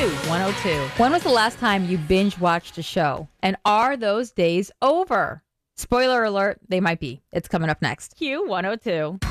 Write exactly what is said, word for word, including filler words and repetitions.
Q one oh two. When was the last time you binge watched a show? And are those days over? Spoiler alert, they might be. It's coming up next. Q one oh two.